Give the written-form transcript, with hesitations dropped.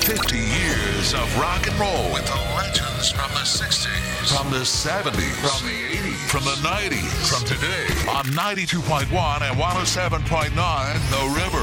50 years of rock and roll with the legends from the 60s, from the 70s, from the 80s, from the 90s, from today on 92.1 and 107.9 The River.